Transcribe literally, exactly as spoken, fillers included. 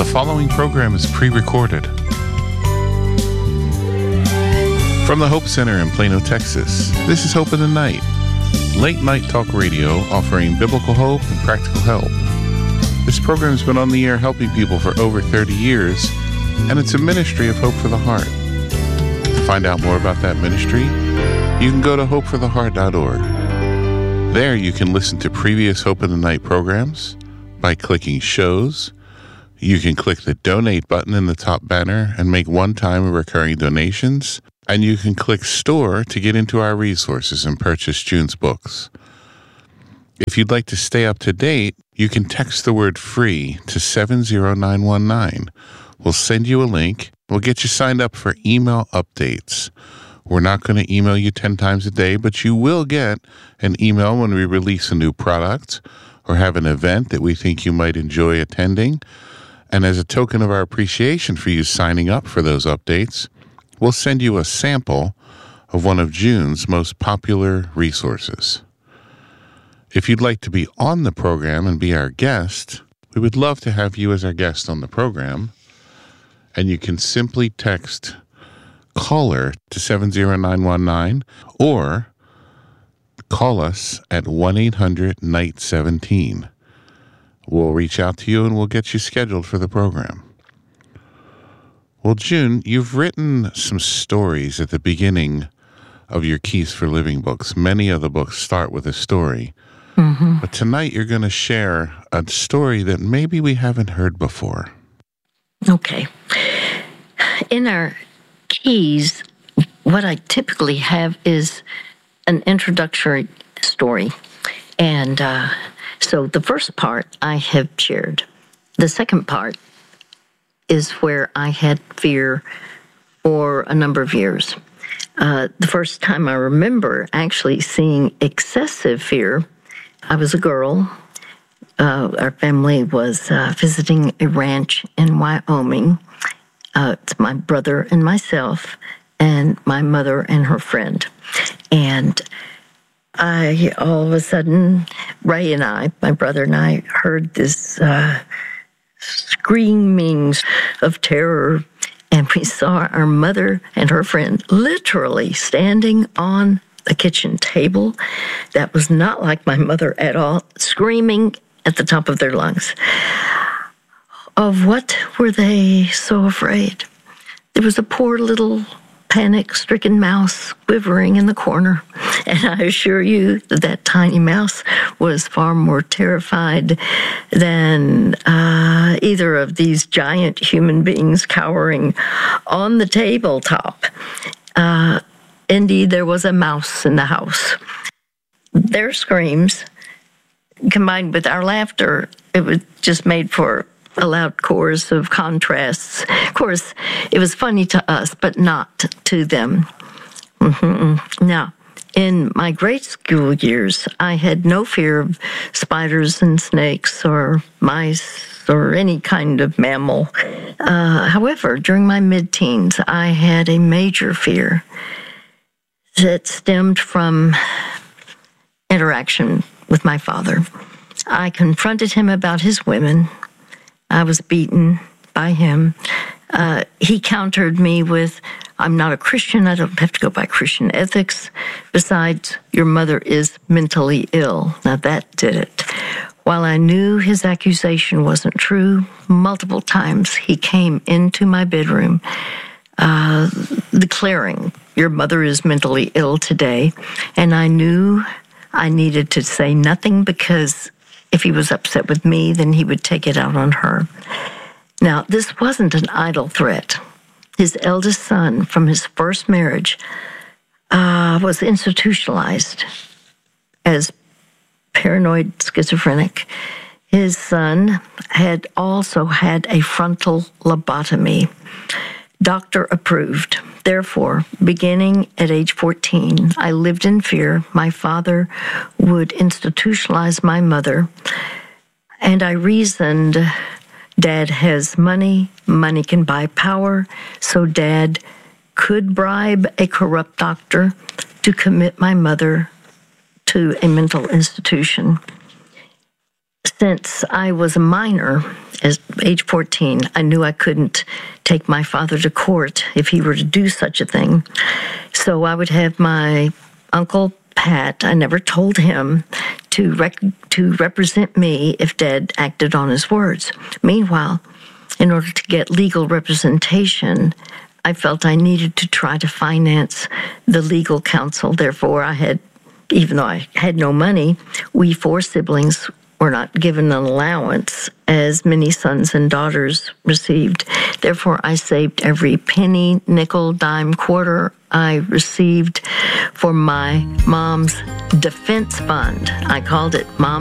following program is pre-recorded. From the Hope Center in Plano, Texas, this is Hope in the Night, late night talk radio offering biblical hope and practical help. This program has been on the air helping people for over thirty years, and it's a ministry of Hope for the Heart. To find out more about that ministry, you can go to hope for the heart dot org. There you can listen to previous Hope in the Night programs by clicking shows. You can click the donate button in the top banner and make one-time or recurring donations. And you can click store to get into our resources and purchase June's books. If you'd like to stay up to date, you can text the word free to seven zero nine one nine. We'll send you a link. We'll get you signed up for email updates. We're not going to email you ten times a day, but you will get an email when we release a new product or have an event that we think you might enjoy attending. And as a token of our appreciation for you signing up for those updates, we'll send you a sample of one of June's most popular resources. If you'd like to be on the program and be our guest, we would love to have you as our guest on the program. And you can simply text caller to seven zero nine one nine or call us at one eight hundred night seventeen. We'll reach out to you and we'll get you scheduled for the program. Well, June, you've written some stories at the beginning of your Keys for Living books. Many of the books start with a story. Mm-hmm. But tonight you're going to share a story that maybe we haven't heard before. Okay. In our Keys, what I typically have is an introductory story. And uh, so the first part I have shared. The second part is where I had fear for a number of years. Uh, the first time I remember actually seeing excessive fear, I was a girl. Uh, our family was uh, visiting a ranch in Wyoming. Uh, it's my brother and myself, and my mother and her friend. And I, all of a sudden, Ray and I, my brother and I, heard this uh, screamings of terror, and we saw our mother and her friend literally standing on the kitchen table. That was not like my mother at all, screaming at the top of their lungs. Of what were they so afraid? There was a poor little panic-stricken mouse quivering in the corner, and I assure you that that tiny mouse was far more terrified than uh, either of these giant human beings cowering on the tabletop. Uh, indeed, there was a mouse in the house. Their screams, combined with our laughter, it was just made for a loud chorus of contrasts. Of course, it was funny to us, but not to them. Mm-hmm. Now, in my grade school years, I had no fear of spiders and snakes or mice or any kind of mammal. Uh, however, during my mid-teens, I had a major fear that stemmed from interaction with my father. I confronted him about his women. I was beaten by him. Uh, he countered me with, I'm not a Christian. I don't have to go by Christian ethics. Besides, your mother is mentally ill. Now that did it. While I knew his accusation wasn't true, multiple times he came into my bedroom uh, declaring, your mother is mentally ill today. And I knew I needed to say nothing because if he was upset with me, then he would take it out on her. Now, this wasn't an idle threat. His eldest son from his first marriage uh, was institutionalized as paranoid schizophrenic. His son had also had a frontal lobotomy, doctor approved. Therefore, beginning at age fourteen, I lived in fear my father would institutionalize my mother, and I reasoned, Dad has money, money can buy power, so Dad could bribe a corrupt doctor to commit my mother to a mental institution. since I was a minor, at age fourteen, I knew I couldn't take my father to court if he were to do such a thing. So I would have my Uncle Pat, I never told him, to rec- to represent me if Dad acted on his words. Meanwhile, in order to get legal representation, I felt I needed to try to finance the legal counsel. Therefore, I had, even though I had no money, we four siblings were not given an allowance as many sons and daughters received. Therefore, I saved every penny, nickel, dime, quarter I received for my mom's defense fund. I called it Mom